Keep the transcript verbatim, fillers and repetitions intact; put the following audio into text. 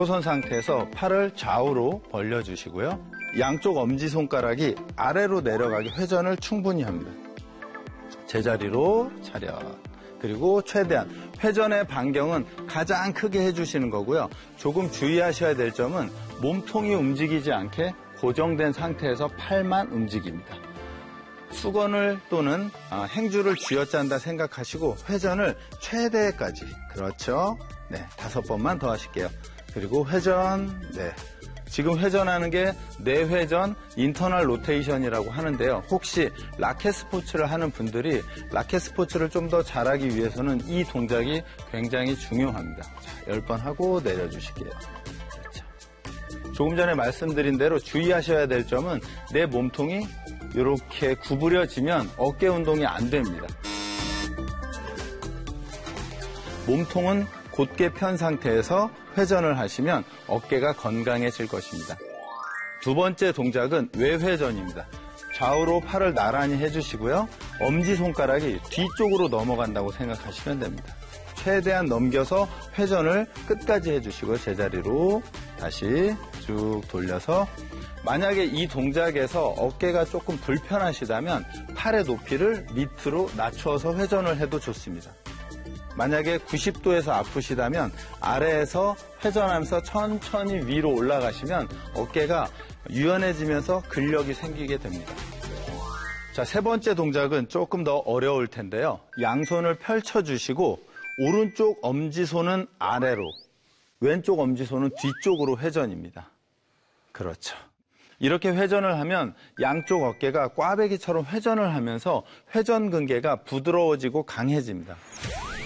선 상태에서 팔을 좌우로 벌려주시고요. 양쪽 엄지손가락이 아래로 내려가게 회전을 충분히 합니다. 제자리로 차렷. 그리고 최대한 회전의 반경은 가장 크게 해주시는 거고요. 조금 주의하셔야 될 점은 몸통이 움직이지 않게 고정된 상태에서 팔만 움직입니다. 수건을 또는 행주를 쥐어짠다 생각하시고 회전을 최대까지. 그렇죠. 네, 다섯 번만 더 하실게요. 그리고 회전, 네. 지금 회전하는 게 내회전 인터널 로테이션이라고 하는데요. 혹시 라켓 스포츠를 하는 분들이 라켓 스포츠를 좀 더 잘하기 위해서는 이 동작이 굉장히 중요합니다. 자, 열 번 하고 내려주실게요. 그렇죠. 조금 전에 말씀드린 대로 주의하셔야 될 점은 내 몸통이 이렇게 구부려지면 어깨 운동이 안 됩니다. 몸통은 곧게 편 상태에서 회전을 하시면 어깨가 건강해질 것입니다. 두 번째 동작은 외회전입니다. 좌우로 팔을 나란히 해주시고요. 엄지손가락이 뒤쪽으로 넘어간다고 생각하시면 됩니다. 최대한 넘겨서 회전을 끝까지 해주시고요. 제자리로 다시 쭉 돌려서 만약에 이 동작에서 어깨가 조금 불편하시다면 팔의 높이를 밑으로 낮춰서 회전을 해도 좋습니다. 만약에 구십 도에서 아프시다면 아래에서 회전하면서 천천히 위로 올라가시면 어깨가 유연해지면서 근력이 생기게 됩니다. 자, 세 번째 동작은 조금 더 어려울 텐데요. 양손을 펼쳐주시고 오른쪽 엄지손은 아래로, 왼쪽 엄지손은 뒤쪽으로 회전입니다. 그렇죠. 이렇게 회전을 하면 양쪽 어깨가 꽈배기처럼 회전을 하면서 회전 근개가 부드러워지고 강해집니다.